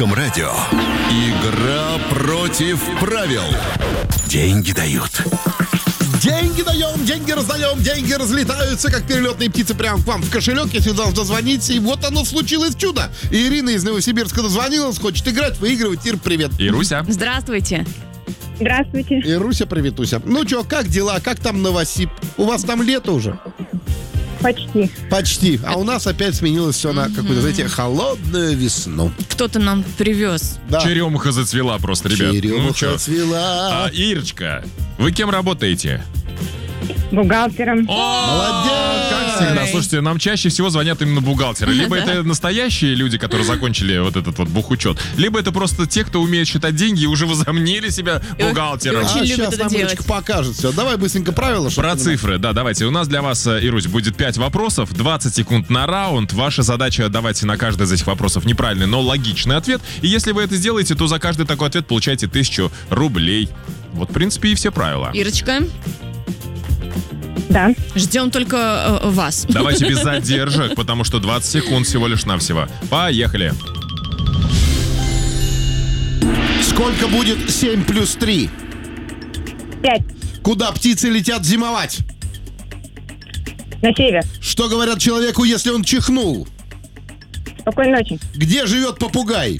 Радио. Игра против правил. Деньги дают. Деньги даем, деньги раздаем, деньги разлетаются, как перелетные птицы, прямо к вам в кошелек, если должны дозвонить. И вот оно случилось чудо. И Ирина из Новосибирска дозвонилась, хочет играть, выигрывать. Ир, привет. Ируся. Здравствуйте. Здравствуйте. Ируся, приветуся. Ну что, как дела? Как там Новосиб? У вас там лето уже? Почти. Почти. А у нас опять сменилось все на какую-то, знаете, холодную весну. Кто-то нам привез. Да. Черемуха зацвела просто, ребят. Черемуха чё? цвела. Ирочка, вы кем работаете? Бухгалтером. Молодец! Как всегда. Слушайте, нам чаще всего звонят именно бухгалтеры. Либо это настоящие люди, которые закончили вот этот вот бухучет, либо это просто те, кто умеет считать деньги и уже возомнили себя бухгалтером. очень А любят сейчас это нам делать. Ирочка покажет все. Давай быстренько правила. чтоб Про понимать. цифры, да, давайте. У нас для вас, Ирусь, будет 5 вопросов, 20 секунд на раунд. Ваша задача давайте на каждый из этих вопросов неправильный, но логичный ответ. И если вы это сделаете, то за каждый такой ответ получаете 1000 рублей. Вот, в принципе, и все правила. Ирочка, Да. ждем только вас. Давайте без задержек, потому что 20 секунд всего лишь навсего. Поехали. Сколько будет 7 плюс 3? 5. Куда птицы летят зимовать? На север. Что говорят человеку, если он чихнул? Спокойной ночи. Где живет попугай?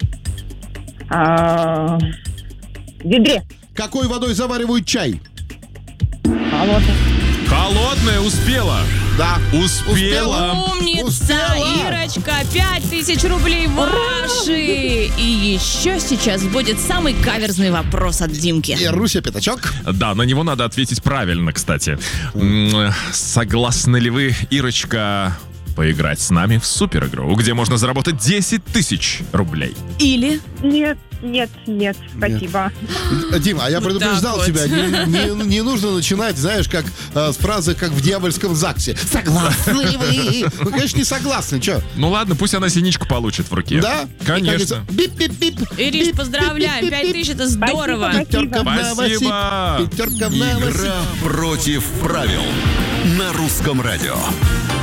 В ведре. Какой водой заваривают чай? Холодный. Холодная успела. Да. Успела. Умница, Успела. Ирочка, 5000 рублей ваши. И еще сейчас будет самый каверзный вопрос от Димки. Ируся, пятачок. Да, на него надо ответить правильно, кстати. Согласны ли вы, Ирочка, поиграть с нами в суперигру, где можно заработать 10 000 рублей? Или Нет, спасибо. Дима, а я Вот предупреждал так вот. тебя, не нужно начинать, знаешь, как с фразы, как в дьявольском ЗАГСе. Согласны ли вы? Ну, конечно, не согласны, что? Ну ладно, пусть она синичку получит в руке. Да? Конечно. Бип-бип-бип. Ириш, поздравляем, 5000 это здорово. Пятерка в новосиб. Спасибо. Пятерка в новосиб. Игра против правил. На Русском радио.